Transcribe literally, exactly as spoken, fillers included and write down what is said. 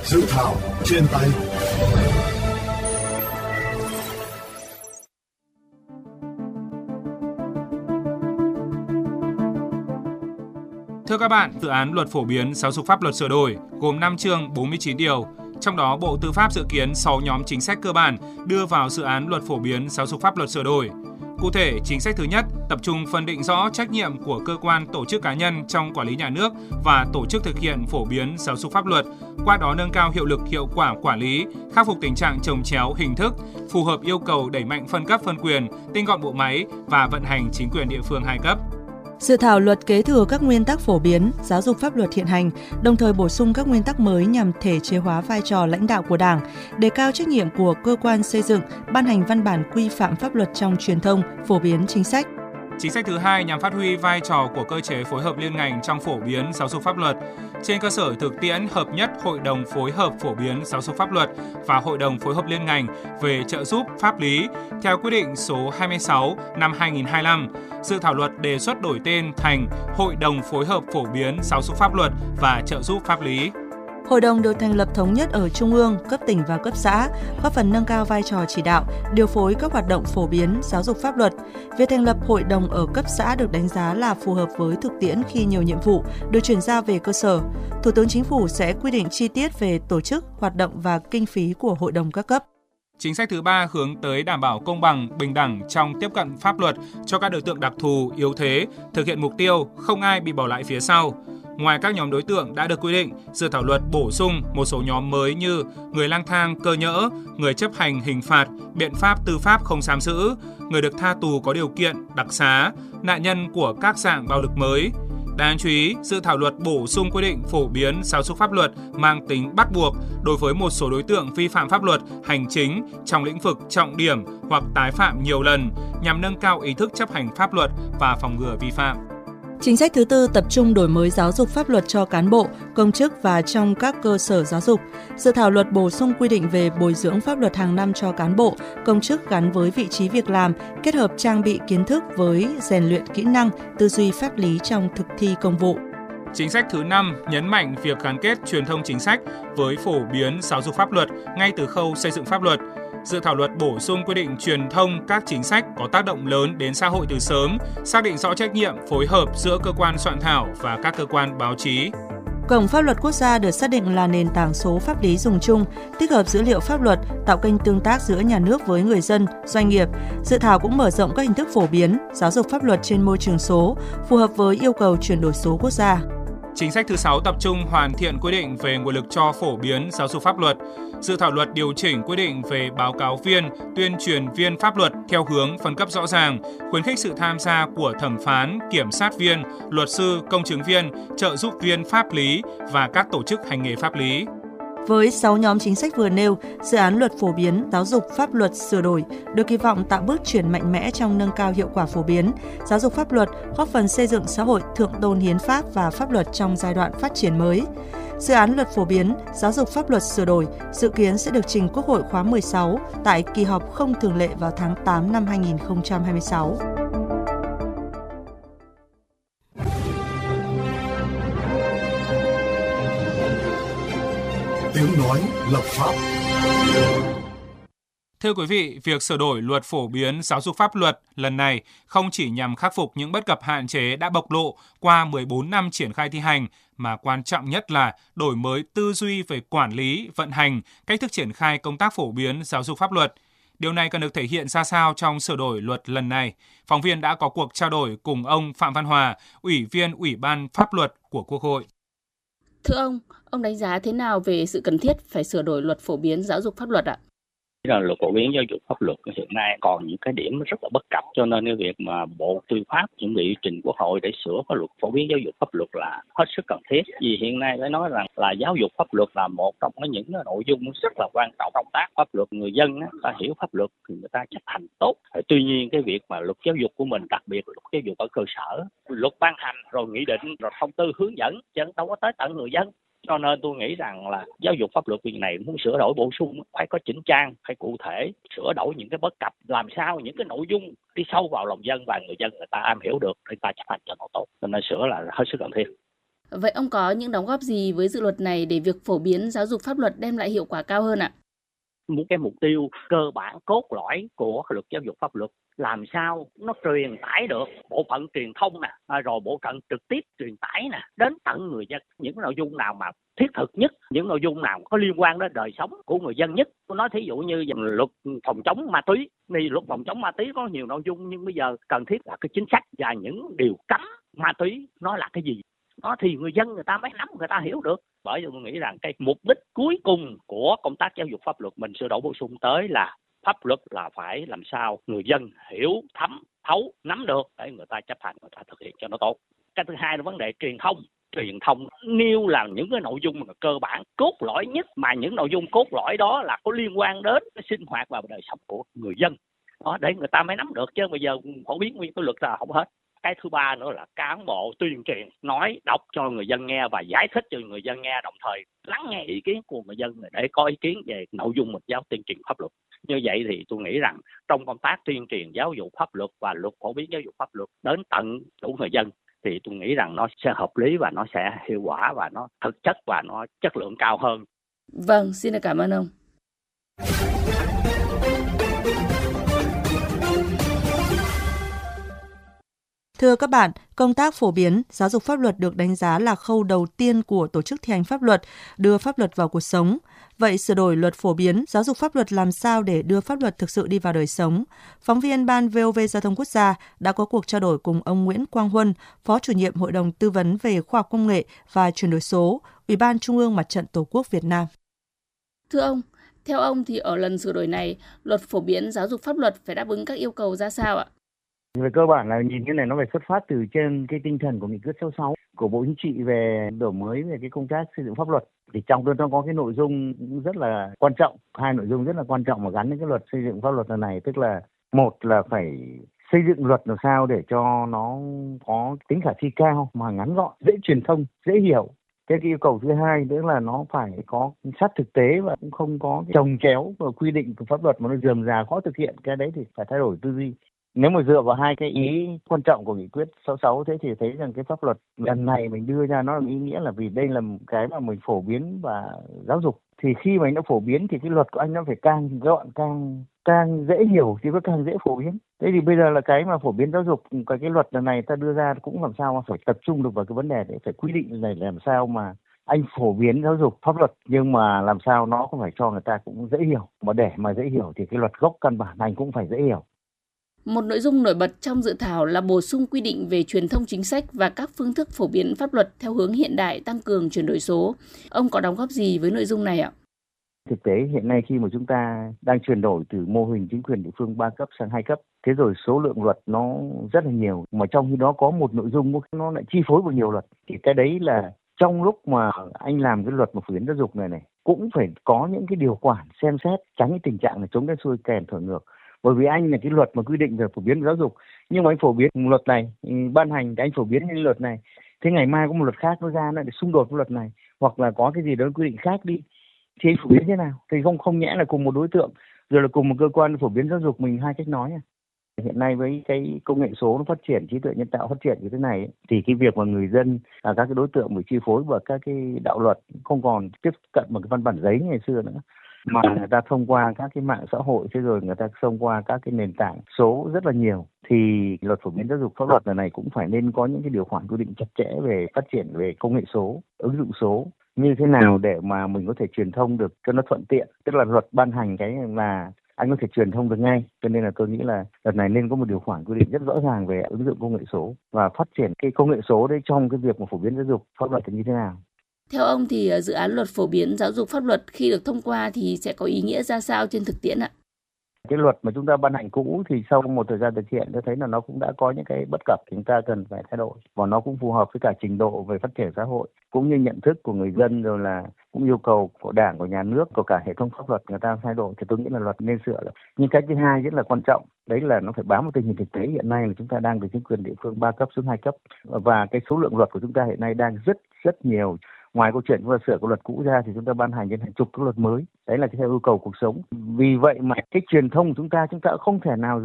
Dự thảo trên tay. Thưa các bạn, dự án luật phổ biến giáo dục pháp luật sửa đổi gồm năm chương bốn mươi chín điều. Trong đó, Bộ Tư pháp dự kiến sáu nhóm chính sách cơ bản đưa vào dự án luật phổ biến giáo dục pháp luật sửa đổi. Cụ thể, chính sách thứ nhất tập trung phân định rõ trách nhiệm của cơ quan, tổ chức cá nhân trong quản lý nhà nước và tổ chức thực hiện phổ biến giáo dục pháp luật, qua đó nâng cao hiệu lực hiệu quả quản lý, khắc phục tình trạng chồng chéo hình thức, phù hợp yêu cầu đẩy mạnh phân cấp phân quyền, tinh gọn bộ máy và vận hành chính quyền địa phương hai cấp. Dự thảo luật kế thừa các nguyên tắc phổ biến giáo dục pháp luật hiện hành, đồng thời bổ sung các nguyên tắc mới nhằm thể chế hóa vai trò lãnh đạo của Đảng, đề cao trách nhiệm của cơ quan xây dựng, ban hành văn bản quy phạm pháp luật trong truyền thông, phổ biến chính sách. Chính sách thứ hai nhằm phát huy vai trò của cơ chế phối hợp liên ngành trong phổ biến giáo dục pháp luật. Trên cơ sở thực tiễn hợp nhất Hội đồng phối hợp phổ biến giáo dục pháp luật và Hội đồng phối hợp liên ngành về trợ giúp pháp lý theo quyết định số hai mươi sáu năm hai nghìn không trăm hai mươi lăm, dự thảo luật đề xuất đổi tên thành Hội đồng phối hợp phổ biến giáo dục pháp luật và trợ giúp pháp lý. Hội đồng được thành lập thống nhất ở trung ương, cấp tỉnh và cấp xã, góp phần nâng cao vai trò chỉ đạo, điều phối các hoạt động phổ biến giáo dục pháp luật. Việc thành lập hội đồng ở cấp xã được đánh giá là phù hợp với thực tiễn khi nhiều nhiệm vụ được chuyển giao về cơ sở. Thủ tướng Chính phủ sẽ quy định chi tiết về tổ chức, hoạt động và kinh phí của hội đồng các cấp. Chính sách thứ ba hướng tới đảm bảo công bằng, bình đẳng trong tiếp cận pháp luật cho các đối tượng đặc thù, yếu thế, thực hiện mục tiêu không ai bị bỏ lại phía sau. Ngoài các nhóm đối tượng đã được quy định, dự thảo luật bổ sung một số nhóm mới như người lang thang cơ nhỡ, người chấp hành hình phạt, biện pháp tư pháp không giam giữ, người được tha tù có điều kiện, đặc xá, nạn nhân của các dạng bạo lực mới. Đáng chú ý, dự thảo luật bổ sung quy định phổ biến giáo dục pháp luật mang tính bắt buộc đối với một số đối tượng vi phạm pháp luật hành chính trong lĩnh vực trọng điểm hoặc tái phạm nhiều lần nhằm nâng cao ý thức chấp hành pháp luật và phòng ngừa vi phạm. Chính sách thứ tư tập trung đổi mới giáo dục pháp luật cho cán bộ, công chức và trong các cơ sở giáo dục. Dự thảo luật bổ sung quy định về bồi dưỡng pháp luật hàng năm cho cán bộ, công chức gắn với vị trí việc làm, kết hợp trang bị kiến thức với rèn luyện kỹ năng, tư duy pháp lý trong thực thi công vụ. Chính sách thứ năm nhấn mạnh việc gắn kết truyền thông chính sách với phổ biến giáo dục pháp luật ngay từ khâu xây dựng pháp luật. Dự thảo luật bổ sung quy định truyền thông các chính sách có tác động lớn đến xã hội từ sớm, xác định rõ trách nhiệm phối hợp giữa cơ quan soạn thảo và các cơ quan báo chí. Cổng Pháp luật Quốc gia được xác định là nền tảng số pháp lý dùng chung, tích hợp dữ liệu pháp luật, tạo kênh tương tác giữa nhà nước với người dân, doanh nghiệp. Dự thảo cũng mở rộng các hình thức phổ biến giáo dục pháp luật trên môi trường số, phù hợp với yêu cầu chuyển đổi số quốc gia. Chính sách thứ sáu tập trung hoàn thiện quy định về nguồn lực cho phổ biến giáo dục pháp luật. Dự thảo luật điều chỉnh quy định về báo cáo viên, tuyên truyền viên pháp luật theo hướng phân cấp rõ ràng, khuyến khích sự tham gia của thẩm phán, kiểm sát viên, luật sư, công chứng viên, trợ giúp viên pháp lý và các tổ chức hành nghề pháp lý. Với sáu nhóm chính sách vừa nêu, dự án luật phổ biến giáo dục pháp luật sửa đổi được kỳ vọng tạo bước chuyển mạnh mẽ trong nâng cao hiệu quả phổ biến giáo dục pháp luật, góp phần xây dựng xã hội thượng tôn hiến pháp và pháp luật trong giai đoạn phát triển mới. Dự án luật phổ biến giáo dục pháp luật sửa đổi dự kiến sẽ được trình Quốc hội khóa mười sáu tại kỳ họp không thường lệ vào tháng tám năm hai nghìn không trăm hai mươi sáu. Tiếng nói lập pháp. Thưa quý vị, việc sửa đổi luật phổ biến giáo dục pháp luật lần này không chỉ nhằm khắc phục những bất cập hạn chế đã bộc lộ qua mười bốn năm triển khai thi hành, mà quan trọng nhất là đổi mới tư duy về quản lý, vận hành, cách thức triển khai công tác phổ biến giáo dục pháp luật. Điều này cần được thể hiện ra sao trong sửa đổi luật lần này? Phóng viên đã có cuộc trao đổi cùng ông Phạm Văn Hòa, Ủy viên Ủy ban Pháp luật của Quốc hội. Thưa ông, ông đánh giá thế nào về sự cần thiết phải sửa đổi luật phổ biến giáo dục pháp luật ạ? Là luật phổ biến giáo dục pháp luật hiện nay còn những cái điểm rất là bất cập, cho nên cái việc mà Bộ Tư pháp chuẩn bị trình Quốc hội để sửa cái luật phổ biến giáo dục pháp luật là hết sức cần thiết. Vì hiện nay phải nói rằng là giáo dục pháp luật là một trong những nội dung rất là quan trọng trong công tác pháp luật. Người dân á, ta hiểu pháp luật thì người ta chấp hành tốt. Tuy nhiên cái việc mà luật giáo dục của mình, đặc biệt là luật giáo dục ở cơ sở, luật ban hành rồi nghị định rồi thông tư hướng dẫn chứ đâu có tới tận người dân. Cho nên tôi nghĩ rằng là giáo dục pháp luật việc này muốn sửa đổi bổ sung phải có chỉnh trang, phải cụ thể, sửa đổi những cái bất cập, làm sao những cái nội dung đi sâu vào lòng dân và người dân người ta am hiểu được để ta chấp hành cho nó tốt. Cho nên sửa là hết sức cần thiết. Vậy ông có những đóng góp gì với dự luật này để việc phổ biến giáo dục pháp luật đem lại hiệu quả cao hơn ạ? Một cái mục tiêu cơ bản cốt lõi của luật giáo dục pháp luật làm sao nó truyền tải được bộ phận truyền thông nè, rồi bộ phận trực tiếp truyền tải nè đến tận người dân những nội dung nào mà thiết thực nhất, những nội dung nào có liên quan đến đời sống của người dân nhất. Tôi nói thí dụ như luật phòng chống ma túy, thì luật phòng chống ma túy có nhiều nội dung nhưng bây giờ cần thiết là cái chính sách và những điều cấm ma túy nó là cái gì. Đó thì người dân người ta mới nắm, người ta hiểu được. Bởi vì tôi nghĩ rằng cái mục đích cuối cùng của công tác giáo dục pháp luật mình sửa đổi bổ sung tới là pháp luật là phải làm sao người dân hiểu, thấm, thấu, nắm được để người ta chấp hành, người ta thực hiện cho nó tốt. Cái thứ hai là vấn đề truyền thông. Truyền thông nêu là những cái nội dung mà cơ bản cốt lõi nhất, mà những nội dung cốt lõi đó là có liên quan đến cái sinh hoạt và đời sống của người dân. Đó, để người ta mới nắm được, chứ bây giờ phổ biến nguyên cái luật là không hết. Cái thứ ba nữa là cán bộ tuyên truyền, nói, đọc cho người dân nghe và giải thích cho người dân nghe, đồng thời lắng nghe ý kiến của người dân để có ý kiến về nội dung mình giáo tuyên truyền pháp luật. Như vậy thì tôi nghĩ rằng trong công tác tuyên truyền giáo dục pháp luật và luật phổ biến giáo dục pháp luật đến tận đủ người dân thì tôi nghĩ rằng nó sẽ hợp lý và nó sẽ hiệu quả và nó thực chất và nó chất lượng cao hơn. Vâng, xin được cảm ơn ông. Thưa các bạn, công tác phổ biến giáo dục pháp luật được đánh giá là khâu đầu tiên của tổ chức thi hành pháp luật, đưa pháp luật vào cuộc sống. Vậy sửa đổi luật phổ biến giáo dục pháp luật làm sao để đưa pháp luật thực sự đi vào đời sống? Phóng viên Ban vê o vê Giao thông Quốc gia đã có cuộc trao đổi cùng ông Nguyễn Quang Huân, Phó chủ nhiệm Hội đồng Tư vấn về Khoa học Công nghệ và Chuyển đổi số, Ủy ban Trung ương Mặt trận Tổ quốc Việt Nam. Thưa ông, theo ông thì ở lần sửa đổi này, luật phổ biến giáo dục pháp luật phải đáp ứng các yêu cầu ra sao ạ? Về cơ bản là nhìn cái này nó phải xuất phát từ trên cái tinh thần của nghị quyết sáu mươi sáu của Bộ Chính trị về đổi mới về cái công tác xây dựng pháp luật. Thì trong đó nó có cái nội dung rất là quan trọng, hai nội dung rất là quan trọng mà gắn đến cái luật xây dựng pháp luật lần này, tức là một là phải xây dựng luật làm sao để cho nó có tính khả thi cao mà ngắn gọn, dễ truyền thông, dễ hiểu. Cái yêu cầu thứ hai nữa là nó phải có sát thực tế và cũng không có chồng chéo và quy định của pháp luật mà nó rườm rà khó thực hiện. Cái đấy thì phải thay đổi tư duy. Nếu mà dựa vào hai cái ý quan trọng của nghị quyết sáu mươi sáu thế thì thấy rằng cái pháp luật lần này mình đưa ra nó là ý nghĩa là vì đây là một cái mà mình phổ biến và giáo dục. Thì khi mà anh đã phổ biến thì cái luật của anh nó phải càng gọn, càng càng dễ hiểu thì nó càng dễ phổ biến. Thế thì bây giờ là cái mà phổ biến giáo dục, cái cái luật lần này ta đưa ra cũng làm sao mà phải tập trung được vào cái vấn đề để phải quy định này làm sao mà anh phổ biến giáo dục pháp luật nhưng mà làm sao nó cũng phải cho người ta cũng dễ hiểu. Mà để mà dễ hiểu thì cái luật gốc căn bản anh cũng phải dễ hiểu. Một nội dung nổi bật trong dự thảo là bổ sung quy định về truyền thông chính sách và các phương thức phổ biến pháp luật theo hướng hiện đại, tăng cường chuyển đổi số. Ông có đóng góp gì với nội dung này ạ? Thực tế hiện nay khi mà chúng ta đang chuyển đổi từ mô hình chính quyền địa phương ba cấp sang hai cấp, thế rồi số lượng luật nó rất là nhiều, mà trong khi đó có một nội dung nó lại chi phối vào nhiều luật. Thì cái đấy là trong lúc mà anh làm cái luật mà phổ biến giáo dục này này, cũng phải có những cái điều khoản xem xét tránh cái tình trạng là chống đến xuôi kèn thổi ngược. Bởi vì anh là cái luật mà quy định về phổ biến giáo dục, nhưng mà anh phổ biến luật này, ban hành thì anh phổ biến những luật này, thế ngày mai có một luật khác nó ra nó để xung đột với luật này, hoặc là có cái gì đó quy định khác đi, thì anh phổ biến thế nào? Thì không không nhẽ là cùng một đối tượng, rồi là cùng một cơ quan phổ biến giáo dục mình hai cách nói à? Hiện nay với cái công nghệ số nó phát triển, trí tuệ nhân tạo phát triển như thế này, thì cái việc mà người dân, là các cái đối tượng bị chi phối bởi các cái đạo luật không còn tiếp cận bằng cái văn bản giấy ngày xưa nữa, mà người ta thông qua các cái mạng xã hội, thế rồi người ta thông qua các cái nền tảng số rất là nhiều. Thì luật phổ biến giáo dục pháp luật lần này cũng phải nên có những cái điều khoản quy định chặt chẽ về phát triển về công nghệ số, ứng dụng số, như thế nào để mà mình có thể truyền thông được cho nó thuận tiện. Tức là luật ban hành cái là anh có thể truyền thông được ngay, cho nên là tôi nghĩ là lần này nên có một điều khoản quy định rất rõ ràng về ứng dụng công nghệ số và phát triển cái công nghệ số đấy trong cái việc mà phổ biến giáo dục pháp luật là như thế nào. Theo ông thì dự án luật phổ biến giáo dục pháp luật khi được thông qua thì sẽ có ý nghĩa ra sao trên thực tiễn ạ? Cái luật mà chúng ta ban hành cũ thì sau một thời gian thực hiện tôi thấy là nó cũng đã có những cái bất cập chúng ta cần phải thay đổi, và nó cũng phù hợp với cả trình độ về phát triển xã hội cũng như nhận thức của người dân, rồi là cũng yêu cầu của Đảng, của nhà nước, của cả hệ thống pháp luật người ta thay đổi, thì tôi nghĩ là luật nên sửa. Nhưng cái thứ hai rất là quan trọng đấy là nó phải bám vào tình hình thực tế. Hiện nay là chúng ta đang từ chính quyền địa phương ba cấp xuống hai cấp, và cái số lượng luật của chúng ta hiện nay đang rất rất nhiều. Ngoài câu chuyện chúng ta sửa cái luật cũ ra thì chúng ta ban hành đến hàng chục cái luật mới. Đấy là theo yêu cầu cuộc sống. Vì vậy mà cái truyền thông của chúng ta chúng ta không thể nào